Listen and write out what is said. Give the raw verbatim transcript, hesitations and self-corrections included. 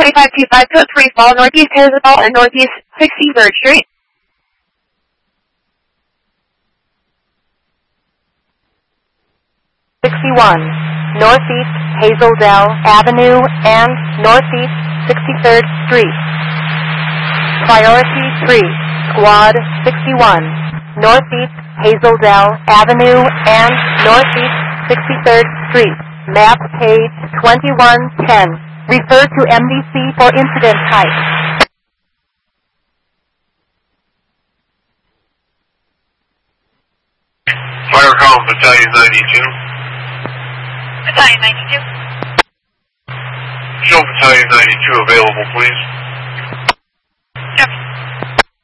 twenty-five two five two three Fall Northeast Isabel and Northeast sixty-third Street. sixty-one, Northeast Hazeldale Avenue and Northeast sixty-third Street. Priority three, Squad sixty-one, Northeast Hazeldale Avenue and Northeast sixty-third Street. Map page twenty-one ten. Refer to M D C for incident type. Fire call Battalion ninety-two. Battalion ninety-two. Show Battalion ninety-two available, please.